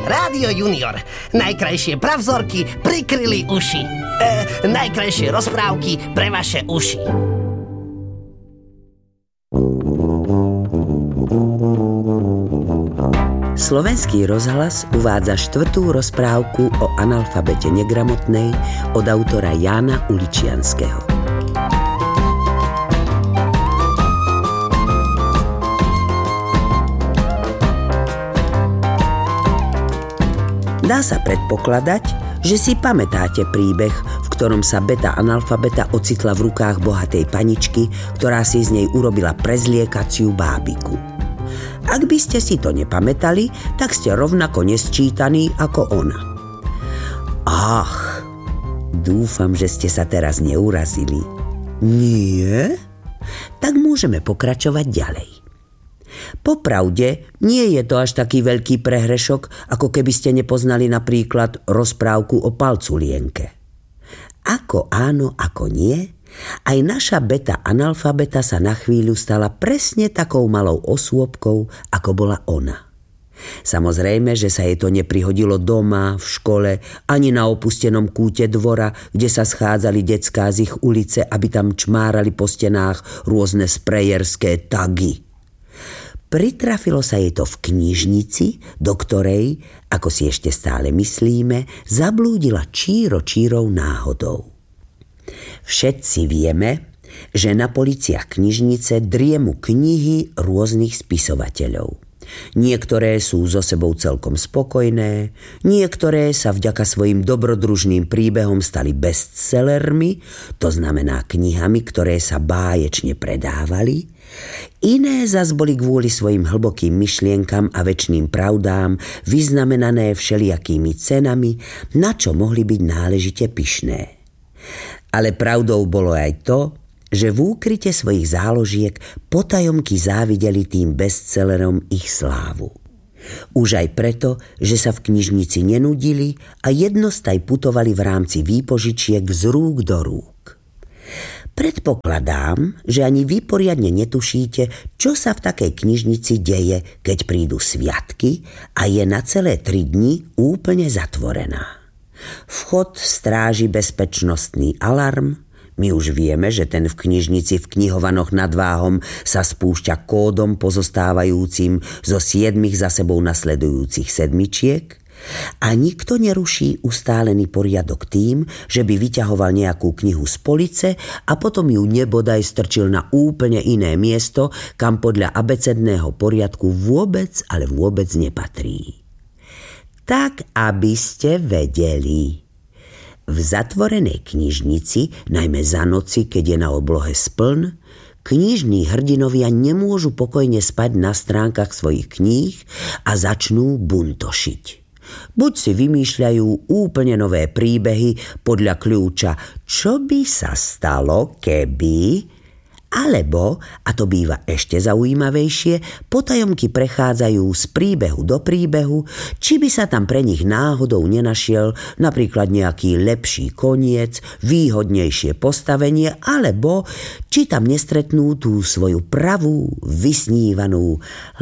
Rádio Junior. Najkrajšie pravzorky prikryli uši. Najkrajšie rozprávky pre vaše uši. Slovenský rozhlas uvádza 4. rozprávku o analfabete negramotnej od autora Jána Uličianskeho. Dá sa predpokladať, že si pamätáte príbeh, v ktorom sa beta analfabeta ocitla v rukách bohatej paničky, ktorá si z nej urobila prezliekaciu bábiku. Ak by ste si to nepamätali, tak ste rovnako nesčítaní ako ona. Ach, dúfam, že ste sa teraz neurazili. Nie? Tak môžeme pokračovať ďalej. Popravde, nie je to až taký veľký prehrešok, ako keby ste nepoznali napríklad rozprávku o palculienke. Ako áno, ako nie, aj naša beta analfabeta sa na chvíľu stala presne takou malou osôbkou, ako bola ona. Samozrejme, že sa jej to neprihodilo doma, v škole, ani na opustenom kúte dvora, kde sa schádzali decká z ich ulice, aby tam čmárali po stenách rôzne sprejerské tagy. Pritrafilo sa jej to v knižnici, do ktorej, ako si ešte stále myslíme, zablúdila čírou náhodou. Všetci vieme, že na policiach knižnice driemu knihy rôznych spisovateľov. Niektoré sú so sebou celkom spokojné, niektoré sa vďaka svojim dobrodružným príbehom stali bestsellermi, to znamená knihami, ktoré sa báječne predávali. Iné zas boli kvôli svojim hlbokým myšlienkam a večným pravdám vyznamenané všelijakými cenami, na čo mohli byť náležite pyšné. Ale pravdou bolo aj to, že v úkryte svojich záložiek potajomky závideli tým bestsellerom ich slávu. Už aj preto, že sa v knižnici nenudili a jednostaj putovali v rámci výpožičiek z rúk do rúk. Predpokladám, že ani vy poriadne netušíte, čo sa v takej knižnici deje, keď prídu sviatky a je na celé 3 dni úplne zatvorená. Vchod stráži bezpečnostný alarm. My už vieme, že ten v knižnici v knihovanoch nad Váhom sa spúšťa kódom pozostávajúcim zo 7 za sebou nasledujúcich sedmičiek a nikto neruší ustálený poriadok tým, že by vyťahoval nejakú knihu z police a potom ju nebodaj strčil na úplne iné miesto, kam podľa abecedného poriadku vôbec, ale vôbec nepatrí. Tak, aby ste vedeli. V zatvorenej knižnici, najmä za noci, keď je na oblohe spln, knižní hrdinovia nemôžu pokojne spať na stránkach svojich kníh a začnú buntošiť. Buď si vymýšľajú úplne nové príbehy podľa kľúča čo by sa stalo, keby, alebo, a to býva ešte zaujímavejšie, potajomky prechádzajú z príbehu do príbehu, či by sa tam pre nich náhodou nenašiel napríklad nejaký lepší koniec, výhodnejšie postavenie, alebo či tam nestretnú tú svoju pravú, vysnívanú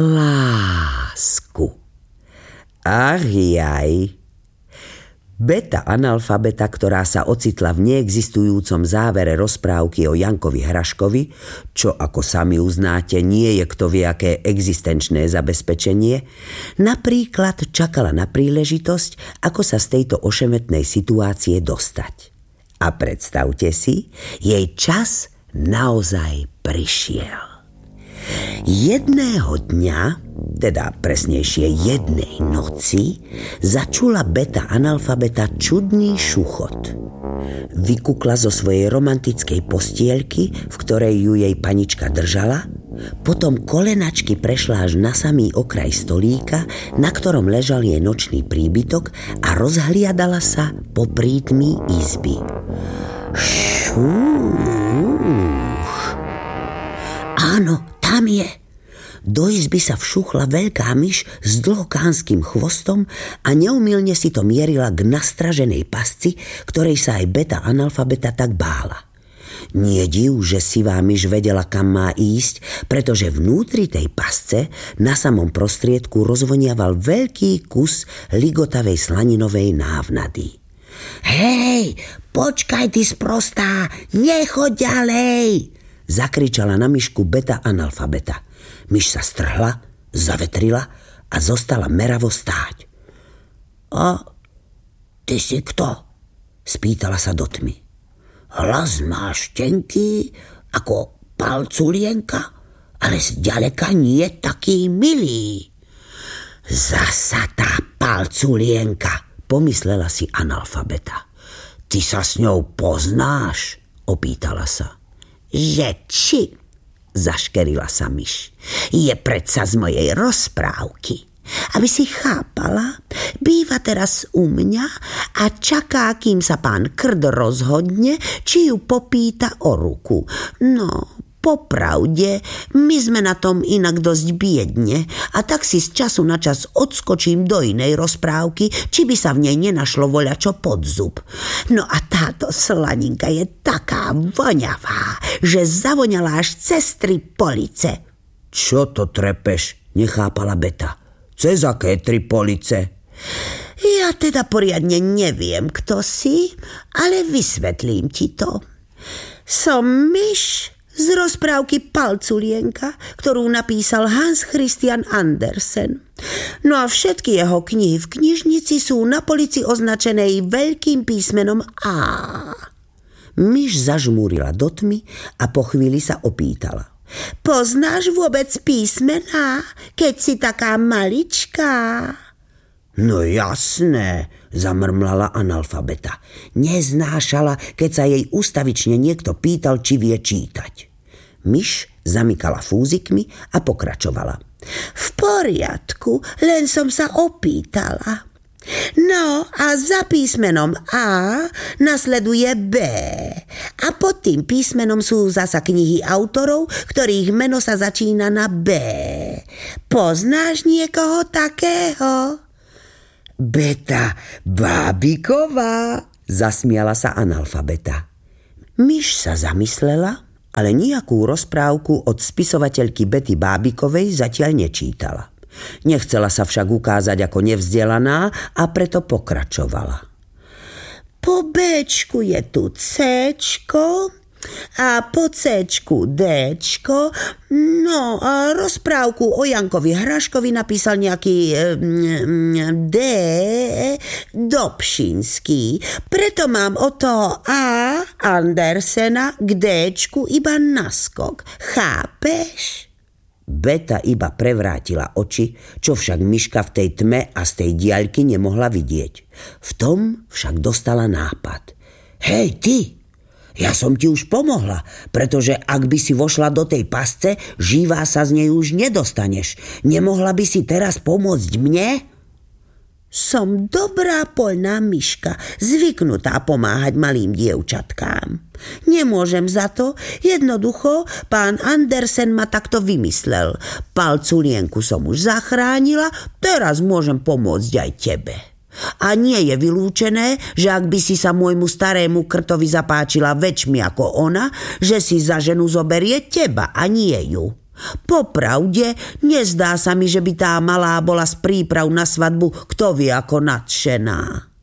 lásku. Ach jaj. Beta analfabeta, ktorá sa ocitla v neexistujúcom závere rozprávky o Jankovi Hraškovi, čo ako sami uznáte nie je kto vie aké existenčné zabezpečenie, napríklad čakala na príležitosť, ako sa z tejto ošemetnej situácie dostať. A predstavte si, jej čas naozaj prišiel. Jedného dňa, teda presnejšie jednej noci, začula beta analfabeta čudný šuchot. Vykukla zo svojej romantickej postielky, v ktorej ju jej panička držala, potom kolenačky prešla až na samý okraj stolíka, na ktorom ležal jej nočný príbytok a rozhliadala sa po prítmi izby. Áno, tam je. Do izby sa všuchla veľká myš s dlhokánskym chvostom a neumylne si to mierila k nastraženej pasci, ktorej sa aj beta analfabeta tak bála. Nie div, že sivá myš vedela, kam má ísť, pretože vnútri tej pasce na samom prostriedku rozvoniaval veľký kus ligotavej slaninovej návnady. Hej, počkaj ty sprostá, nechoď ďalej, zakričala na myšku Beta analfabeta. Myš sa strhla, zavetrila a zostala meravo stáť. A ty si kto? Spýtala sa do tmy. Hlas máš tenký ako palculienka, ale zďaleka nie taký milý. Zasa tá palculienka, pomyslela si analfabeta. Ty sa s ňou poznáš? Opýtala sa. Že či? Zaškerila sa myš. Je predsa z mojej rozprávky. Aby si chápala, býva teraz u mňa a čaká, kým sa pán Krd rozhodne, či ju popýta o ruku. No, popravde, my sme na tom inak dosť biedne a tak si z času na čas odskočím do inej rozprávky, či by sa v nej nenašlo voľačo pod zub. No a táto slaninka je taká voňavá, že zavoňala až cez 3 police. Čo to trepeš? Nechápala Beta. Cez aké 3 police? Ja teda poriadne neviem, kto si, ale vysvetlím ti to. Som myš z rozprávky Palculienka, ktorú napísal Hans Christian Andersen. No a všetky jeho knihy v knižnici sú na polici označené veľkým písmenom A. Myš zažmúrila do tmy a po chvíli sa opýtala. Poznáš vôbec písmená, keď si taká maličká? No jasné, zamrmlala analfabeta. Neznášala, keď sa jej ustavične niekto pýtal, či vie čítať. Myš zamykala fúzikmi a pokračovala. V poriadku, len som sa opýtala. No a za písmenom A nasleduje B. A pod tým písmenom sú zasa knihy autorov, ktorých meno sa začína na B. Poznáš niekoho takého? Beta Bábiková, zasmiala sa analfabeta. Myš sa zamyslela, ale nejakú rozprávku od spisovateľky Bety Bábikovej zatiaľ nečítala. Nechcela sa však ukázať ako nevzdelaná a preto pokračovala. Po Bčku je tu Cčko a po Cčku Dčko. No a rozprávku o Jankovi Hraškovi napísal nejaký D. Dobšinský. Preto mám od toho A. Andersena k Dčku iba naskok. Chápeš? Beta iba prevrátila oči, čo však myška v tej tme a z tej diaľky nemohla vidieť. V tom však dostala nápad. Hej, ty! Ja som ti už pomohla, pretože ak by si vošla do tej pasce, živá sa z nej už nedostaneš. Nemohla by si teraz pomôcť mne? Som dobrá poľná myška, zvyknutá pomáhať malým dievčatkám. Nemôžem za to, jednoducho pán Andersen ma takto vymyslel. Palculienku som už zachránila, teraz môžem pomôcť aj tebe. A nie je vylúčené, že ak by si sa môjmu starému krtovi zapáčila väčšmi ako ona, že si za ženu zoberie teba a nie ju. Popravde, nezdá sa mi, že by tá malá bola z príprav na svadbu, kto vie ako nadšená.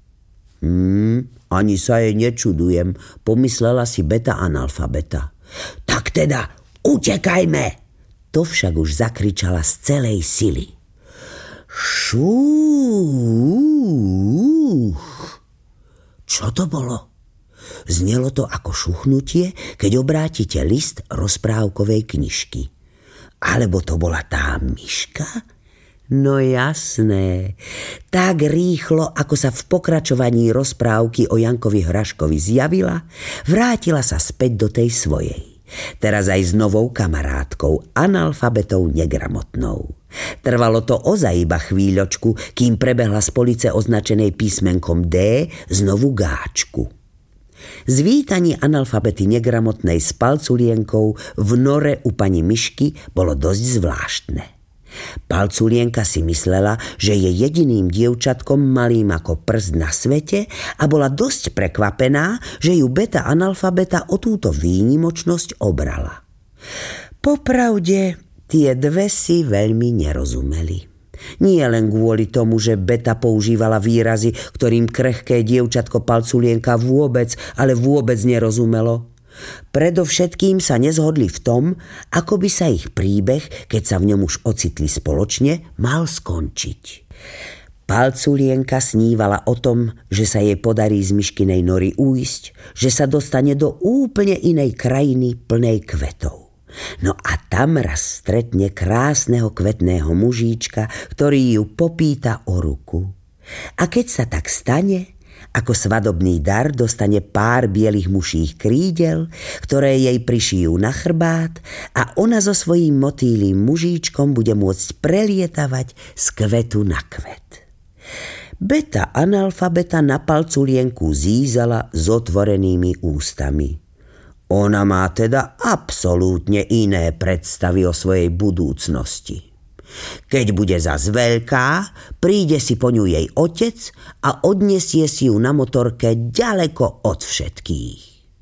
Ani sa jej nečudujem, pomyslela si Beta analfabeta. Tak teda, utekajme! To však už zakričala z celej sily. Šúch! Čo to bolo? Znelo to ako šuchnutie, keď obrátite list rozprávkovej knižky. Alebo to bola tá myška? No jasné. Tak rýchlo, ako sa v pokračovaní rozprávky o Jankovi Hraškovi zjavila, vrátila sa späť do tej svojej. Teraz aj s novou kamarátkou, analfabetou negramotnou. Trvalo to ozaj iba chvíľočku, kým prebehla z police označenej písmenkom D znovu gáčku. Zvítanie analfabety negramotnej s palculienkou v nore u pani myšky bolo dosť zvláštne. Palculienka si myslela, že je jediným dievčatkom malým ako prst na svete a bola dosť prekvapená, že ju beta analfabeta o túto výnimočnosť obrala. Popravde, tie dve si veľmi nerozumeli. Nie len kvôli tomu, že beta používala výrazy, ktorým krehké dievčatko Palculienka vôbec, ale vôbec nerozumelo. Predovšetkým sa nezhodli v tom, ako by sa ich príbeh, keď sa v ňom už ocitli spoločne, mal skončiť. Palculienka snívala o tom, že sa jej podarí z myškinej nory újsť, že sa dostane do úplne inej krajiny plnej kvetov. No a tam raz stretne krásneho kvetného mužíčka, ktorý ju popýta o ruku. A keď sa tak stane, ako svadobný dar dostane pár bielých muších krídel, ktoré jej prišijú na chrbát a ona so svojím motýlým mužíčkom bude môcť prelietavať z kvetu na kvet. Beta analfabeta na Palculienku zízala s otvorenými ústami. Ona má teda absolútne iné predstavy o svojej budúcnosti. Keď bude zas veľká, príde si po ňu jej otec a odniesie si ju na motorke ďaleko od všetkých.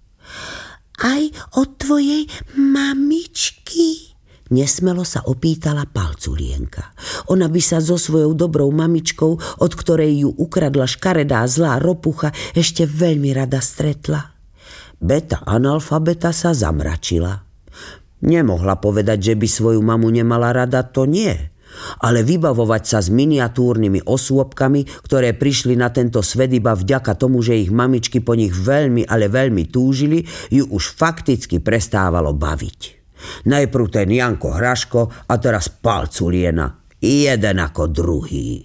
Aj od tvojej mamičky? Nesmelo sa opýtala Palculienka. Ona by sa so svojou dobrou mamičkou, od ktorej ju ukradla škaredá zlá ropucha, ešte veľmi rada stretla. Beta analfabeta sa zamračila. Nemohla povedať, že by svoju mamu nemala rada, to nie. Ale vybavovať sa s miniatúrnymi osôbkami, ktoré prišli na tento svet iba vďaka tomu, že ich mamičky po nich veľmi, ale veľmi túžili, ju už fakticky prestávalo baviť. Najprv ten Janko Hraško a teraz Palculiena. Jeden ako druhý.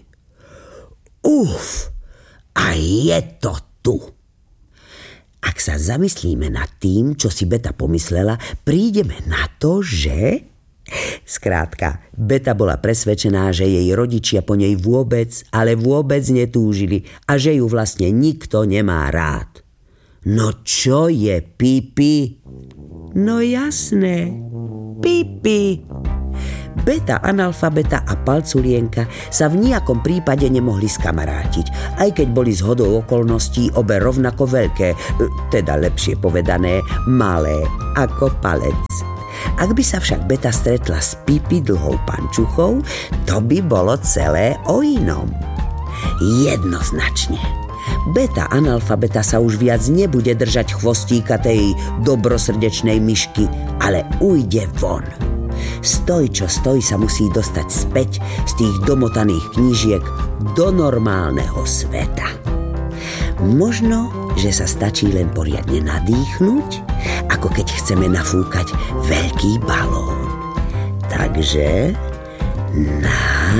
A je to tu. Ak sa zamyslíme nad tým, čo si Beta pomyslela, prídeme na to, že... Skrátka, Beta bola presvedčená, že jej rodičia po nej vôbec, ale vôbec netúžili a že ju vlastne nikto nemá rád. No čo je Pipi? No jasné, Pipi. Beta analfabeta a Palculienka sa v nejakom prípade nemohli skamarátiť, aj keď boli zhodou okolností obe rovnako veľké, teda lepšie povedané, malé ako palec. Ak by sa však Beta stretla s Pipi dlhou pančuchou, to by bolo celé o inom. Jednoznačne. Beta analfabeta sa už viac nebude držať chvostíka tej dobrosrdečnej myšky, ale ujde von. Stoj, čo stoj, sa musí dostať späť z tých domotaných knížiek do normálneho sveta. Možno, že sa stačí len poriadne nadýchnuť, ako keď chceme nafúkať veľký balón. Takže